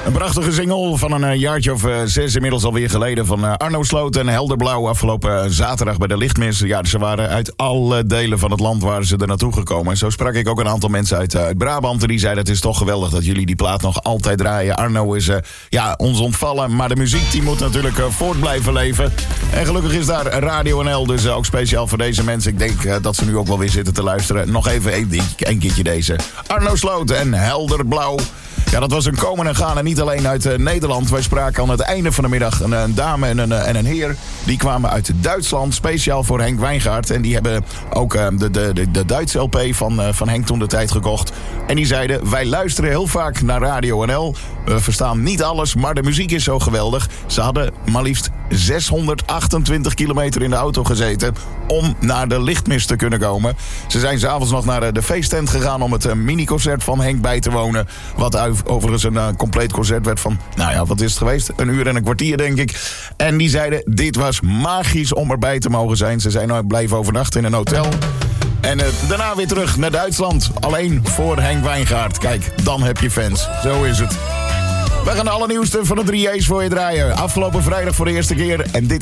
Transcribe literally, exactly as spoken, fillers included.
Een prachtige single van een jaartje of uh, zes inmiddels alweer geleden van uh, Arno Sloot en Helderblauw afgelopen uh, zaterdag bij de Lichtmis. Ja, ze waren uit alle delen van het land waren ze er naartoe gekomen. En zo sprak ik ook een aantal mensen uit, uh, uit Brabant en die zeiden: het is toch geweldig dat jullie die plaat nog altijd draaien. Arno is uh, ja, ons ontvallen, maar de muziek die moet natuurlijk uh, voort blijven leven. En gelukkig is daar Radio N L, dus uh, ook speciaal voor deze mensen. Ik denk uh, dat ze nu ook wel weer zitten te luisteren. Nog even een, een keertje deze. Arno Sloot en Helderblauw. Ja, dat was een komen en gaan en niet alleen uit uh, Nederland. Wij spraken aan het einde van de middag een, een dame en een, en een heer. Die kwamen uit Duitsland, speciaal voor Henk Wijngaard. En die hebben ook uh, de, de, de, de Duitse L P van, uh, van Henk toen de tijd gekocht. En die zeiden: wij luisteren heel vaak naar Radio N L. We verstaan niet alles, maar de muziek is zo geweldig. Ze hadden maar liefst zeshonderdachtentwintig kilometer in de auto gezeten om naar de Lichtmis te kunnen komen. Ze zijn 's avonds nog naar de feesttent gegaan om het mini-concert van Henk bij te wonen. Wat overigens een uh, compleet concert werd van, nou ja, wat is het geweest? Een uur en een kwartier, denk ik. En die zeiden: dit was magisch om erbij te mogen zijn. Ze zijn nou blijven overnachten in een hotel. En uh, daarna weer terug naar Duitsland. Alleen voor Henk Wijngaard. Kijk, dan heb je fans. Zo is het. We gaan de allernieuwste van de drie J's voor je draaien. Afgelopen vrijdag voor de eerste keer. En dit